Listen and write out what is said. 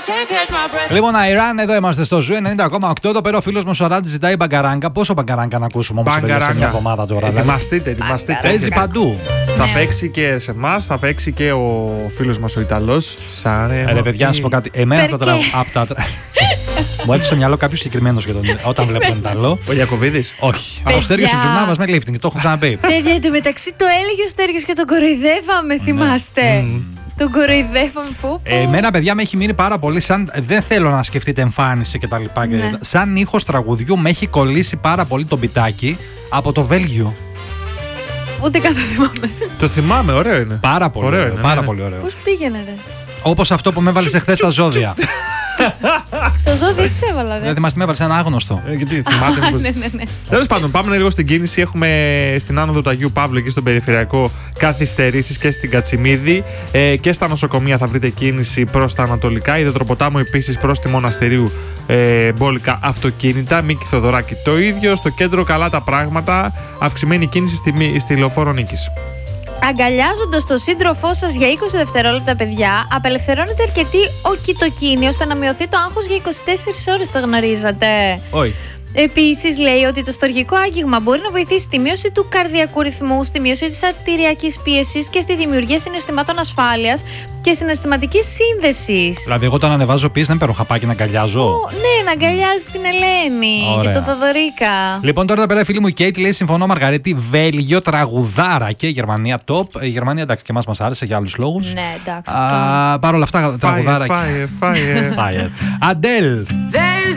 Λοιπόν, Αϊράν, εδώ είμαστε στο Ζου 90,8. Εδώ πέρα ο φίλος μου Σαράντη ζητάει μπαγκαράγκα. Πόσο μπαγκαράγκα να ακούσουμε όμως σε μια εβδομάδα τώρα? Ετοιμαστείτε. Παίζει παντού. Θα παίξει και σε εμάς, θα παίξει και ο φίλος μας ο Ιταλός. Ρε παιδιά, να σου πω κάτι. Εμένα το τραγούδι. Μου έρθει στο μυαλό κάποιο συγκεκριμένο όταν βλέπω τον Ιταλό. Ο Ιακωβίδης. Όχι. Από Στέργιος ο Τζουρνάβας με lifting, το έχω ξαναπεί. Παιδιά, εντωμεταξύ το έλεγε ο Στέργιος και τον κοροϊδεύαμε, θυμάστε. Τον κοροϊδεύαμε που. Εμένα, παιδιά, με έχει μείνει πάρα πολύ. Σαν δεν θέλω να σκεφτείτε εμφάνιση κτλ. Ναι. Σαν ήχος τραγουδιού με έχει κολλήσει πάρα πολύ το μπιτάκι από το Βέλγιο. Ούτε καν το θυμάμαι. Το θυμάμαι, ωραίο είναι. Πάρα πολύ ωραίο. Είναι, πάρα πολύ ωραίο. Πώς πήγαινε, ρε? Όπως αυτό που με έβαλε εχθές στα ζώδια. Το ζώδιο τι σε έβαλα, δεν θυμάστε, με έβαλε ένα άγνωστο. Γιατί θυμάται. Ναι. Τέλος πάντων, πάμε λίγο στην κίνηση. Έχουμε στην άνοδο του Αγίου Παύλου εκεί στον Περιφερειακό καθυστερήσεις και στην Κατσιμίδη και στα νοσοκομεία θα βρείτε κίνηση προς τα ανατολικά. Ιδετροποτάμου επίσης προς τη Μοναστηρίου μπόλικα αυτοκίνητα. Μίκη Θοδωράκη το ίδιο. Στο κέντρο καλά τα πράγματα. Αυξημένη κίνηση στη Λεωφόρο Νίκης. Αγκαλιάζοντας τον σύντροφό σας για 20 δευτερόλεπτα, παιδιά, απελευθερώνεται αρκετή οκυτοκίνη ώστε να μειωθεί το άγχος για 24 ώρες. Το γνωρίζατε? Όχι. Επίσης, λέει ότι το στοργικό άγγιγμα μπορεί να βοηθήσει στη μείωση του καρδιακού ρυθμού, στη μείωση της αρτηριακής πίεσης και στη δημιουργία συναισθημάτων ασφάλειας και συναισθηματικής σύνδεσης. Δηλαδή, εγώ όταν ανεβάζω πίεση δεν παίρνω χαπάκι να αγκαλιάζω. Ναι, να αγκαλιάζει την Ελένη. Ωραία. Και τον Θοδωρίκα. Λοιπόν, τώρα εδώ πέρα φίλη μου η Κέιτ λέει: συμφωνώ, Μαργαρίτη, Βέλγιο, τραγουδάρα και Γερμανία top. Η Γερμανία εντάξει και εμάς μας άρεσε για άλλους λόγους. Ναι, εντάξει. Παρ' όλα αυτά, τραγουδάρα. Fire. Αντέλ.